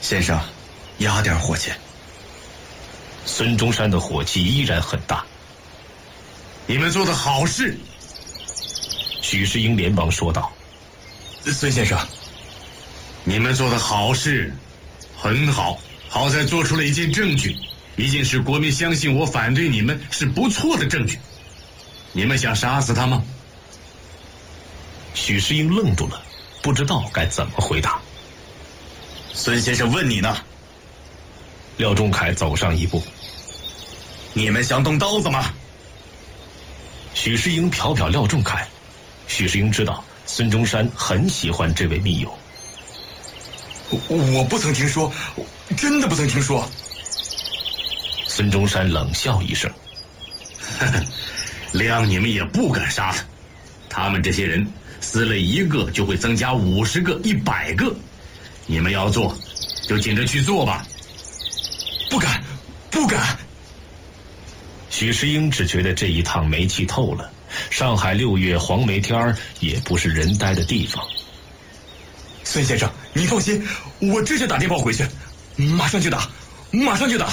先生，压点火气。 孙中山的火气依然很大。 你们做的好事。 许世英连忙说道。 孙先生， 你们做的好事很好，好在做出了一件证据，一件使国民相信我反对你们是不错的证据。你们想杀死他吗？ 许世英愣住了，不知道该怎么回答。 孙先生问你呢。 廖仲恺走上一步。 你们想动刀子吗？ 许世英瞟瞟廖仲恺，许世英知道孙中山很喜欢这位密友。 我不曾听说，真的不曾听说。 孙中山冷笑一声， 谅你们也不敢杀他，他们这些人死了一个就会增加50个、100个，你们要做就紧着去做吧。 不敢，不敢。 许世英只觉得这一趟没气透了，上海6月黄梅天也不是人待的地方。 孙先生，你放心，我这就打电报回去，马上就打，马上就打。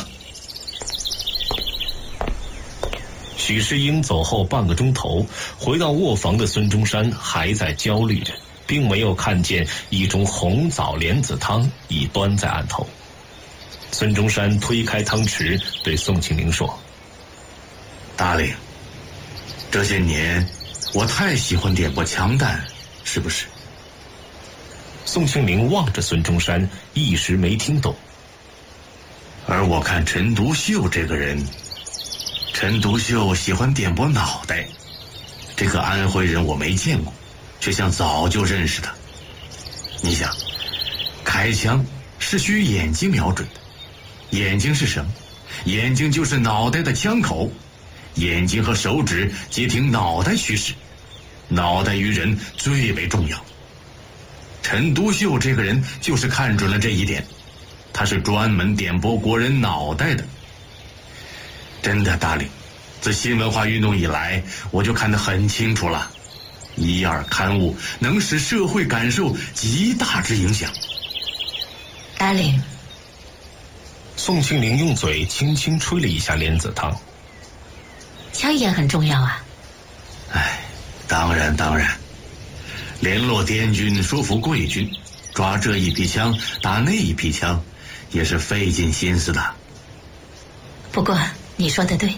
许世英走后半个钟头，回到卧房的孙中山还在焦虑着，并没有看见一盅红枣莲子汤已端在案头。孙中山推开汤匙，对宋庆龄说： 大令，这些年我太喜欢点拨枪弹，是不是？ 宋庆龄望着孙中山，一时没听懂。 而我看陈独秀这个人，陈独秀喜欢点拨脑袋，这个安徽人我没见过，却像早就认识他。你想，开枪是需眼睛瞄准的，眼睛是什么？眼睛就是脑袋的枪口，眼睛和手指皆听脑袋驱使，脑袋于人最为重要。陈独秀这个人就是看准了这一点，他是专门点拨国人脑袋的。真的，大令，自新文化运动以来，我就看得很清楚了，1、2刊物能使社会感受极大之影响。 大令， 宋庆龄用嘴轻轻吹了一下莲子汤。 枪也很重要啊。 哎，当然当然，联络滇军，说服贵军，抓这一批枪，打那一批枪，也是费尽心思的。 不过你说的对。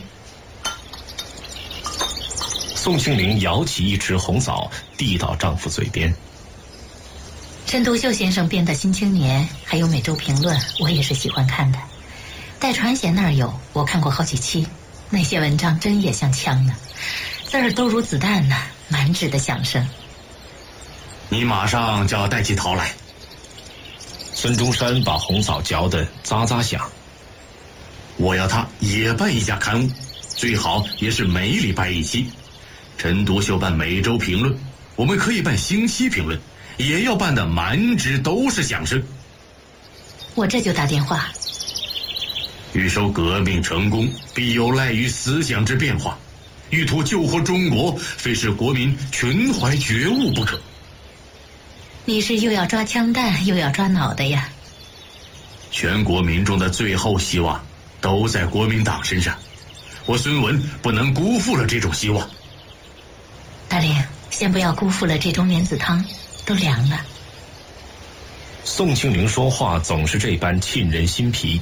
宋庆龄舀起一匙红枣，递到丈夫嘴边。 陈独秀先生编的《新青年》还有《每周评论》，我也是喜欢看的。戴传贤那儿有，我看过好几期，那些文章真也像枪呢，字儿都如子弹呢，满纸的响声。 你马上叫戴季陶来。 孙中山把红枣嚼得喳喳响。 我要他也办一家刊物，最好也是每礼拜一期。陈独秀办每周评论，我们可以办星期评论，也要办得满纸都是响声。 我这就打电话。 欲收革命成功，必有赖于思想之变化。欲图救活中国，非使国民群怀觉悟不可。 你是又要抓枪弹，又要抓脑袋呀？ 全国民众的最后希望都在国民党身上，我孙文不能辜负了这种希望。 大令，先不要辜负了这盅莲子汤，都凉了。 宋庆龄说话总是这般沁人心脾。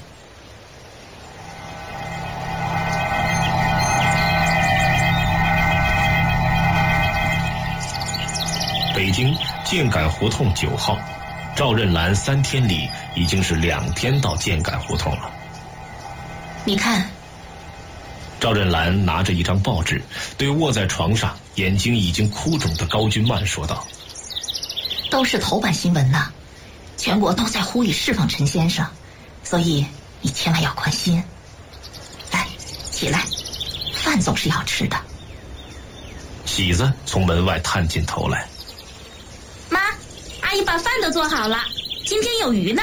北京建杆胡同9号，赵任兰3天里已经是2天到建杆胡同了。 你看， 赵任兰拿着一张报纸，对卧在床上眼睛已经哭肿的高君曼说道： 都是头版新闻呐，全国都在呼吁释放陈先生，所以你千万要宽心。来，起来，饭总是要吃的。 喜子从门外探进头来。 妈，阿姨把饭都做好了，今天有鱼呢。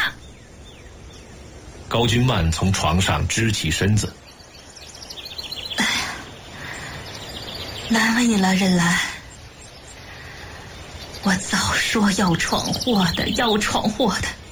高君曼从床上支起身子。 难为你了，任兰。我早说要闯祸的，要闯祸的。